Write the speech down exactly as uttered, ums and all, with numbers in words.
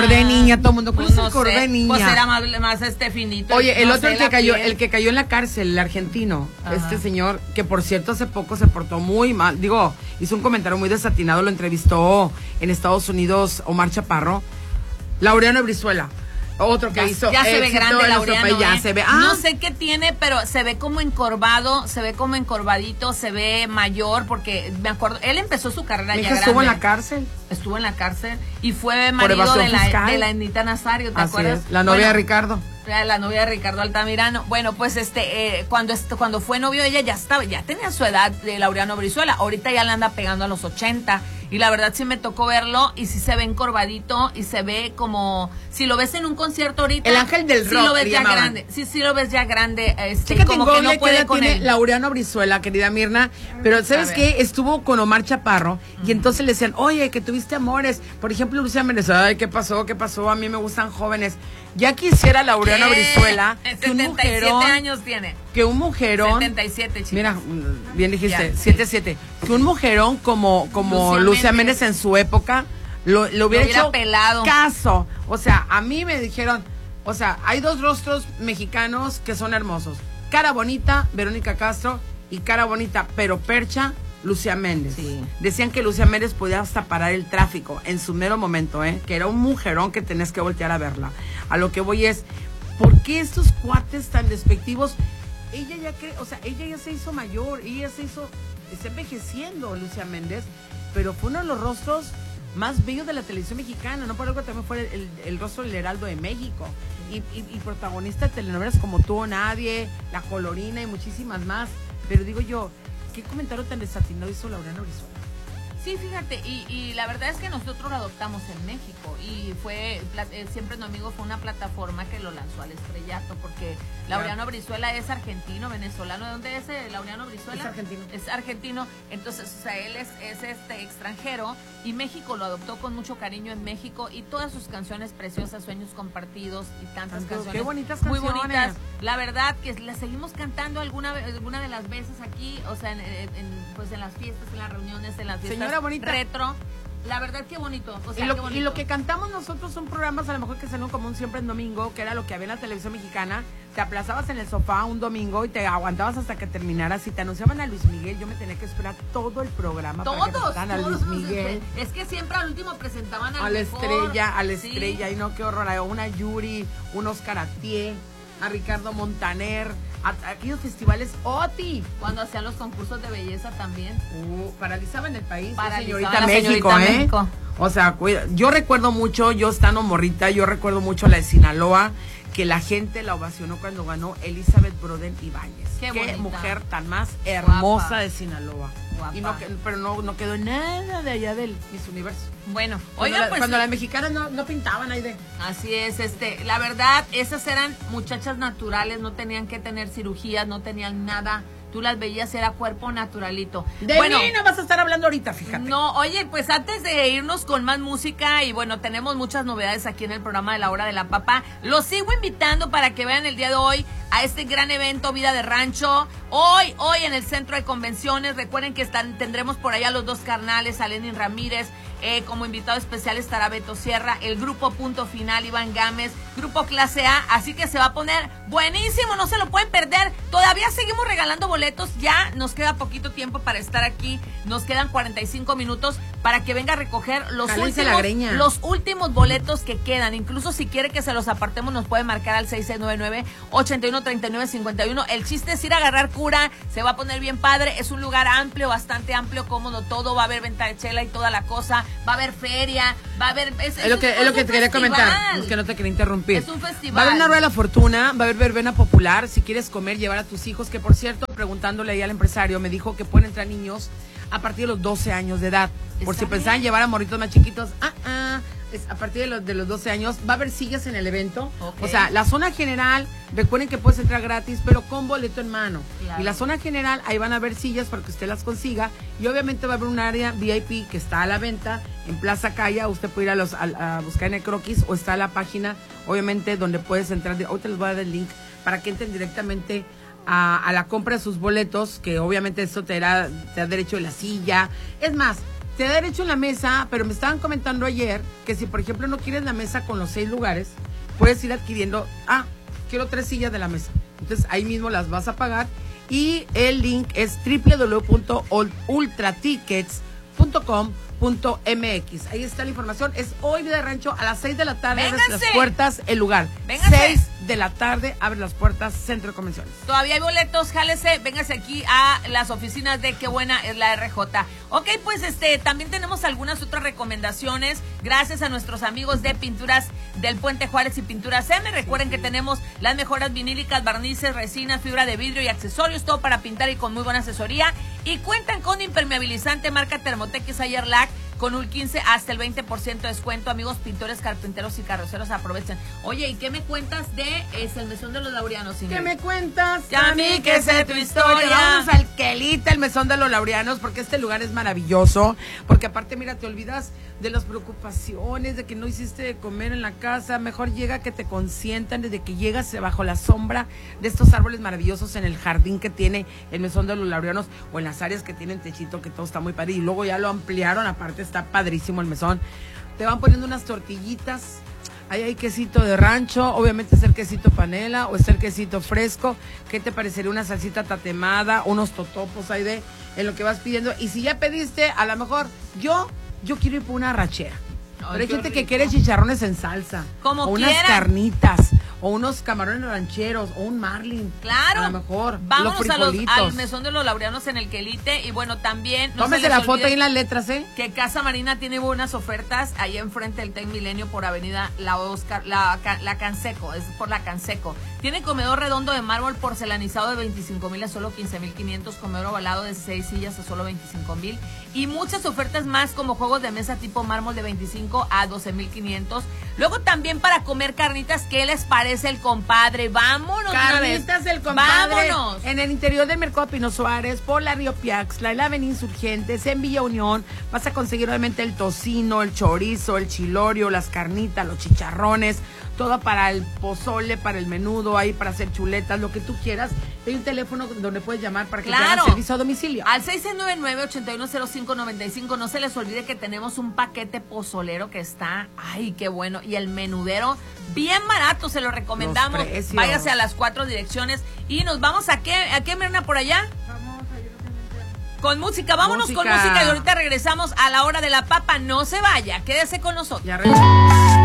de niña, todo el mundo pues conoce no el cordé sé, de niña. Pues era más, más este finito. Oye, el no otro sé, el que la cayó, piel. el que cayó en la cárcel, el argentino, Ajá. este señor, que por cierto hace poco se portó muy mal, digo, hizo un comentario muy desatinado, lo entrevistó en Estados Unidos Omar Chaparro, Laureano Brizuela. Otro que ya, hizo ya se ve éxito grande en nuestro Laureano, país, ya ¿eh? se ve. Ah, no sé qué tiene, pero se ve como encorvado, se ve como encorvadito, se ve mayor, porque me acuerdo, él empezó su carrera mi ya hija grande. estuvo en la cárcel. Estuvo en la cárcel y fue marido de la, de la Anita Nazario, ¿te Así acuerdas? es, la novia bueno, de Ricardo. La novia de Ricardo Altamirano. Bueno, pues este, eh, cuando est cuando fue novio ella ya estaba, ya tenía su edad de Laureano Brizuela. Ahorita ya le anda pegando a los ochenta. Y la verdad sí me tocó verlo y sí se ve encorvadito y se ve como, si lo ves en un concierto ahorita. El ángel del rock. Sí lo ves ya llamaban. grande. Sí, sí lo ves ya grande. Este, Fíjate como en que no Google puede qué edad con tiene él. Laureano Brizuela, querida Mirna, pero ¿sabes qué? Estuvo con Omar Chaparro y uh-huh. entonces le decían, oye, que tuviste amores. Por ejemplo, Lucía Méndez, ay, ¿qué pasó? ¿Qué pasó? A mí me gustan jóvenes. Ya quisiera Laureano ¿Qué? Brizuela que un setenta y siete mujerón, años tiene. que un mujerón, setenta y siete, chicos. Mira, bien dijiste, Ya, siete siete, que un mujerón como como Lucía Lucía Méndez. Méndez en su época lo, lo hubiera, Lo hubiera hecho pelado. caso. O sea, a mí me dijeron, o sea, hay dos rostros mexicanos que son hermosos. Cara bonita, Verónica Castro, y cara bonita, pero percha, Lucía Méndez. Sí. Decían que Lucía Méndez podía hasta parar el tráfico en su mero momento, ¿eh? Que era un mujerón que tenés que voltear a verla. A lo que voy es, ¿por qué estos cuates tan despectivos? Ella ya cree, o sea, ella ya se hizo mayor, ella se hizo, está envejeciendo Lucía Méndez, pero fue uno de los rostros más bellos de la televisión mexicana, no por algo también fue el, el, el rostro del Heraldo de México. Y, y, y protagonista de telenovelas como Tú o Nadie, La Colorina y muchísimas más. Pero digo yo, ¿qué comentario tan desatinado hizo Laureano Brizuela? Sí, fíjate, y, y la verdad es que nosotros lo adoptamos en México y fue, eh, Siempre No Amigo fue una plataforma que lo lanzó al estrellato, porque Laureano Brizuela es argentino, venezolano. ¿De dónde es eh, Laureano Brizuela? Es argentino. Es argentino, entonces, o sea, él es, es este extranjero y México lo adoptó con mucho cariño en México y todas sus canciones preciosas, Sueños Compartidos y tantas Tanto, canciones. qué bonitas muy canciones. bonitas. La verdad que las seguimos cantando alguna, alguna de las veces aquí, o sea, en, en, pues en las fiestas, en las reuniones, en las fiestas. Señora bonita. Retro. La verdad, qué bonito. O sea, y, lo, qué bonito. y lo que cantamos nosotros son programas a lo mejor que salieron como un Siempre en Domingo, que era lo que había en la televisión mexicana. Te aplazabas en el sofá un domingo y te aguantabas hasta que terminara. Si te anunciaban a Luis Miguel, yo me tenía que esperar todo el programa todos, para que presentaran a todos, Luis Miguel. Es que siempre al último presentaban al A la mejor. estrella, a la Sí. estrella, y no, qué horror, a una Yuri, un Oscar Atié, a Ricardo Montaner, a, a aquellos festivales Oti. Cuando hacían los concursos de belleza también. Uh, paralizaban el país. Paralizaban señorita la México, señorita ¿eh? México. O sea, cuida, yo recuerdo mucho, yo estando morrita, yo recuerdo mucho la de Sinaloa, que la gente la ovacionó cuando ganó Elizabeth Broden Ibáñez. Qué, Qué bonita. mujer tan más hermosa Guapa. de Sinaloa. Guapa. Y no, pero no, no quedó nada de allá del Miss Universo. Bueno, Cuando, oigan, la, pues cuando las mexicanas no, no pintaban ahí de... así es, este, la verdad, esas eran muchachas naturales, no tenían que tener cirugías, no tenían nada. Tú las veías, era cuerpo naturalito. De bueno, mí no vas a estar hablando ahorita, fíjate. No, oye, pues antes de irnos con más música, y bueno, tenemos muchas novedades aquí en el programa de La Hora de la Papa. Los sigo invitando para que vean el día de hoy a este gran evento Vida de Rancho. Hoy, hoy en el Centro de Convenciones. Recuerden que están, tendremos por allá los dos carnales, a Lenin Ramírez. Eh, como invitado especial estará Beto Sierra, el grupo Punto Final, Iván Gámez, grupo Clase A, así que se va a poner buenísimo, no se lo pueden perder. Todavía seguimos regalando boletos, ya nos queda poquito tiempo para estar aquí, nos quedan cuarenta y cinco minutos para que venga a recoger los Cálense la greña. últimos, los últimos boletos que quedan. Incluso si quiere que se los apartemos, nos puede marcar al seis seis nueve nueve, ocho uno tres nueve cinco uno. El chiste es ir a agarrar cura, se va a poner bien padre, es un lugar amplio, bastante amplio, cómodo, todo, va a haber venta de chela y toda la cosa. Va a haber feria, va a haber... Es, Es lo que, es lo que te quería festival. comentar, es que no te quería interrumpir. Es un festival. Va a haber una rueda de la fortuna, va a haber verbena popular, si quieres comer, llevar a tus hijos, que por cierto, preguntándole ahí al empresario, me dijo que pueden entrar niños a partir de los doce años de edad. Por si pensaban llevar a morritos más chiquitos, ah, ah, es a partir de los, de los doce años, va a haber sillas en el evento. Okay. O sea, la zona general, recuerden que puedes entrar gratis, pero con boleto en mano. Claro. Y la zona general, ahí van a haber sillas para que usted las consiga. Y obviamente va a haber un área V I P que está a la venta en Plaza Calla. Usted puede ir a, los, a, a buscar en el croquis, o está la página, obviamente, donde puedes entrar. Ahorita les voy a dar el link para que entren directamente a, a la compra de sus boletos, que obviamente eso te da, te da derecho de la silla. Es más, te da derecho en la mesa, pero me estaban comentando ayer que si, por ejemplo, no quieres la mesa con los seis lugares, puedes ir adquiriendo, ah, quiero tres sillas de la mesa. Entonces, ahí mismo las vas a pagar. Y el link es doble u doble u doble u punto ultratickets punto com punto m x. Ahí está la información. Es hoy Vida de Rancho a las seis de la tarde. Abre las puertas el lugar. Véngase. seis de la tarde abre las puertas Centro de Convenciones. Todavía hay boletos, jálese, véngase aquí a las oficinas de Qué Buena es la R J. Ok, pues este, también tenemos algunas otras recomendaciones gracias a nuestros amigos de Pinturas del Puente Juárez y Pinturas M. Recuerden que tenemos las mejoras vinílicas, barnices, resinas, fibra de vidrio y accesorios, todo para pintar y con muy buena asesoría. Y cuentan con impermeabilizante marca Thermotec y Sayerlac con un quince hasta el veinte por ciento de descuento. Amigos pintores, carpinteros y carroceros, aprovechen. Oye, ¿y qué me cuentas de es el Mesón de los Laureanos, Ingrid? ¿Qué me cuentas? Ya a mí que sé tu historia. Vamos al Quelita, el Mesón de los Laureanos, porque este lugar es maravilloso. Porque aparte, mira, te olvidas de las preocupaciones, de que no hiciste de comer en la casa. Mejor llega que te consientan desde que llegas bajo la sombra de estos árboles maravillosos en el jardín que tiene el Mesón de los Laureanos, o en las áreas que tienen techito, que todo está muy padre. Y luego ya lo ampliaron, aparte está padrísimo el mesón. Te van poniendo unas tortillitas. Ahí hay quesito de rancho, obviamente es el quesito panela o es el quesito fresco. ¿Qué te parecería una salsita tatemada, unos totopos ahí de en lo que vas pidiendo? Y si ya pediste, a lo mejor yo, yo quiero ir por una arrachera. Ay, pero hay gente rico. Que quiere chicharrones en salsa. Como o unas quieran. Carnitas. O unos camarones rancheros, o un marlin. Claro. A lo mejor. Vámonos a los, al Mesón de los Laureanos en el Quelite. Y bueno, también. No Tómese la foto ahí en las letras, ¿eh? Que Casa Marina tiene buenas ofertas ahí enfrente del Tec Milenio por Avenida La Oscar, la, la Canseco. Es por la Canseco. Tiene comedor redondo de mármol porcelanizado de veinticinco mil a solo quince mil quinientos. Comedor ovalado de seis sillas a solo veinticinco mil. Y muchas ofertas más como juegos de mesa tipo mármol de veinticinco a doce mil quinientos. Luego también para comer carnitas, ¿qué les parece el compadre? Vámonos. Carnitas del compadre. Vámonos. En el interior del Mercado Pino Suárez, por la Río Piaxtla, en la Avenida Insurgentes, en Villa Unión, vas a conseguir obviamente el tocino, el chorizo, el chilorio, las carnitas, los chicharrones, todo para el pozole, para el menudo, ahí para hacer chuletas, lo que tú quieras. Hay un teléfono donde puedes llamar para que claro. te hagan servicio a domicilio. Al seis nueve nueve, ocho uno cero cinco nueve cinco. No se les olvide que tenemos un paquete pozolero que está, ay, qué bueno. Y el menudero, bien barato, se lo recomendamos. Váyase a las cuatro direcciones. Y nos vamos a qué, a qué, Mirna, por allá. Vamos a ir con música, vámonos música. con música. Y ahorita regresamos a la hora de la papa. No se vaya, quédese con nosotros. Ya regresamos.